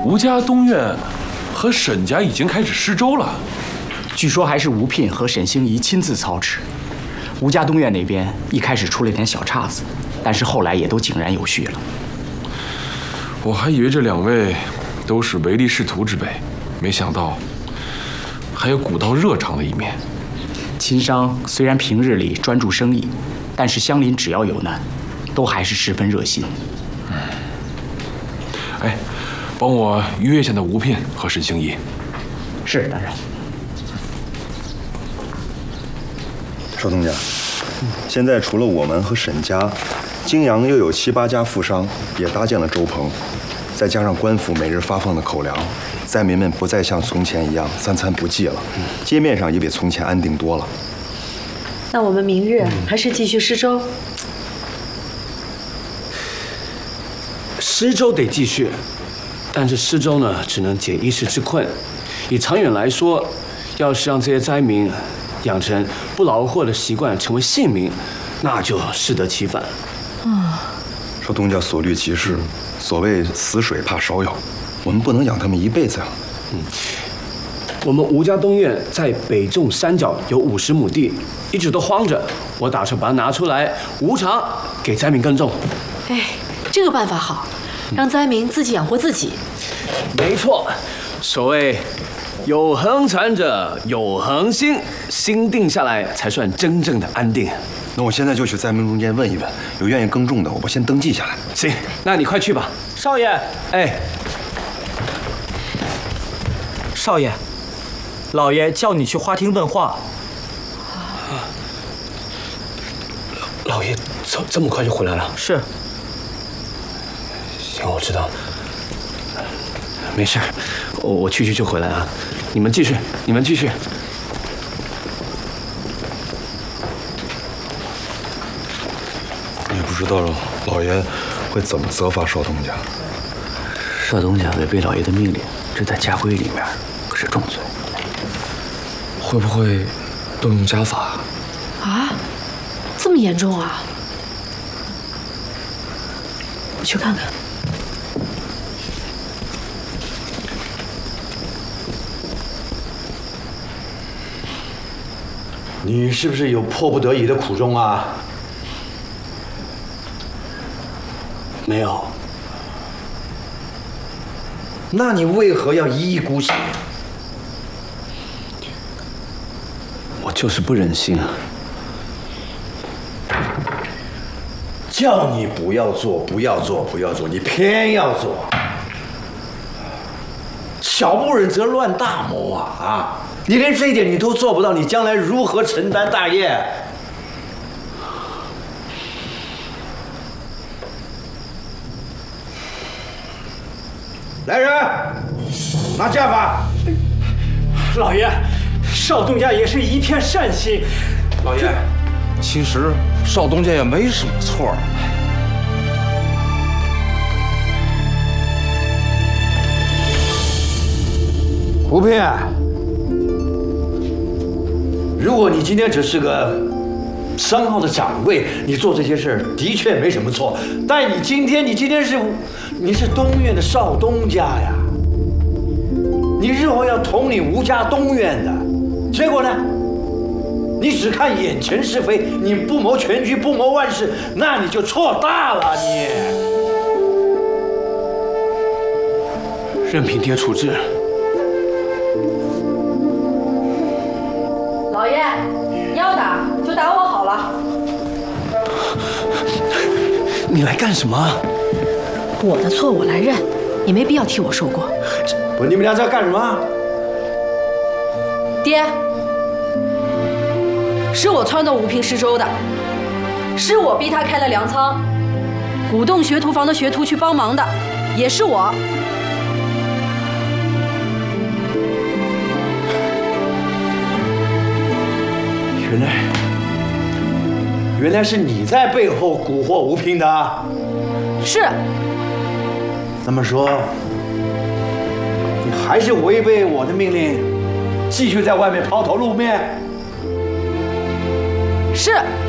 吴家东院和沈家已经开始施粥了。 据说还是吴聘和沈星移亲自操持。吴家东院那边一开始出了点小岔子，但是后来也都井然有序了。 我还以为这两位都是唯利是图之辈，没想到还有古道热肠的一面。 秦商虽然平日里专注生意，但是乡邻只要有难，都还是十分热心。 哎，帮我约一下那吴聘和沈星移。 是，大人。 少东家，现在除了我们和沈家，泾阳又有7、8家富商也搭建了粥棚，再加上官府每日发放的口粮，灾民们不再像从前一样3餐不济了，街面上也比从前安定多了。 那我们明日还是继续施粥。 施粥得继续，但是施粥呢，只能解一时之困。以长远来说，要是让这些灾民养成不劳而获的习惯，成为县民，那就适得其反。 少东家所虑极是，所谓死水怕烧药，我们不能养他们一辈子啊。 我们吴家东院在北纵山脚有50亩地，一直都荒着，我打算把它拿出来无偿给灾民耕种。 哎，这个办法好，让灾民自己养活自己。 没错，所谓有恒产者有恒心，心定下来才算真正的安定。 那我现在就去灾民中间问一问，有愿意耕种的，我先登记下来。 行，那你快去吧。少爷，哎， 少爷，老爷叫你去花厅问话。 老爷这么快就回来了？ 是。 行，我知道了。没事，我去就回来啊。你们继续，你们继续。 也不知道老爷会怎么责罚少东家。 少东家违背老爷的命令，这在家规里面可是重罪。 会不会动用家法？ 啊，这么严重啊？我去看看。 你是不是有迫不得已的苦衷啊？ 没有。 那你为何要一意孤行？ 我就是不忍心啊！ 叫你不要做，不要做，不要做，你偏要做。小不忍则乱大谋啊！你连这一点你都做不到，你将来如何承担大业？来人，拿家法！ 老爷，少东家也是一片善心。 老爷，其实少东家也没什么错。 吴聘，如果你今天只是个商号的掌柜，你做这些事儿的确没什么错。但你今天是东院的少东家呀，你日后要统领吴家东院的，结果呢，你只看眼前是非，你不谋全局，不谋万事，那你就错大了你。 任凭爹处置。 老爷，你要打就打我好了。 你来干什么？ 我的错我来认，你没必要替我受过。 不，你们俩在干什么？ 爹，是我撺掇吴聘施粥的，是我逼他开了粮仓，鼓动学徒房的学徒去帮忙的，也是我。 原来是你在背后蛊惑吴聘的。 是。 那么说，你还是违背我的命令，继续在外面抛头露面？ 是。